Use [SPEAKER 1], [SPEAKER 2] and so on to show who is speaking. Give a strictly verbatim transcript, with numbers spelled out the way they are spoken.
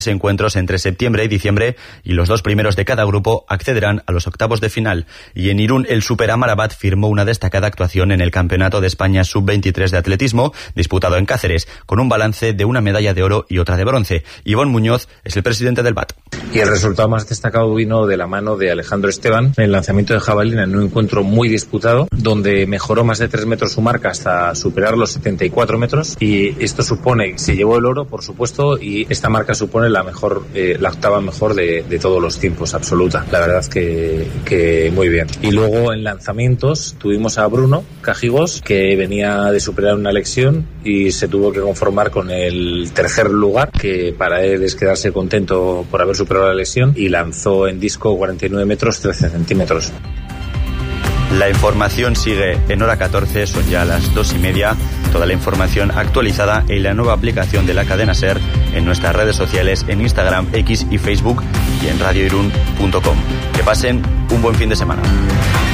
[SPEAKER 1] encuentros entre septiembre y diciembre y los dos primeros de cada grupo accederán a los octavos de final. Y en Irún el Super Amarabat firmó una destacada actuación en el Campeonato de España sub veintitrés de atletismo disputado en Cáceres, con un balance de una medalla de oro y otra de bronce. Ivonne Muñoz es el presidente del B A T.
[SPEAKER 2] Y el resultado más destacado vino de la mano de Alejandro Esteban en el lanzamiento de jabalina en un encuentro muy disputado, donde mejoró más de tres metros su marca hasta superar los setenta y cuatro metros, y esto supone, se llevó el oro por supuesto, y esta marca supone la mejor, eh, la octava mejor de, de todos los tiempos, absoluta. La verdad que, que muy bien. Y luego en lanzamientos tuvimos a Bruno Cajigos, que venía de superar una lesión y se tuvo que conformar con el tercer lugar, que para él es quedarse contento por haber superado la lesión, y lanzó en disco cuarenta y nueve metros trece centímetros.
[SPEAKER 1] La información sigue en hora catorce, son ya las dos y media. Toda la información actualizada en la nueva aplicación de la cadena SER, en nuestras redes sociales, en Instagram, X y Facebook y en radio irún punto com. Que pasen un buen fin de semana.